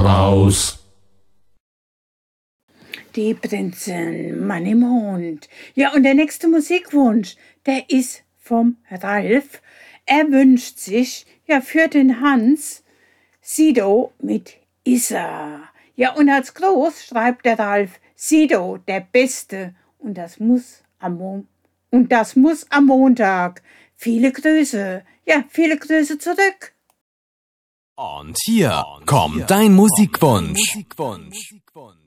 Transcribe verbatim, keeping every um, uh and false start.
raus. Die Prinzessin, Mann im Mond. Ja, und der nächste Musikwunsch, der ist vom Ralf. Er wünscht sich, ja, für den Hans, Sido mit Issa. Ja, und als Groß schreibt der Ralf, Sido, der Beste. Und das muss am, Mo- und das muss am Montag. Viele Grüße. Ja, viele Grüße zurück. Und hier kommt dein Musikwunsch.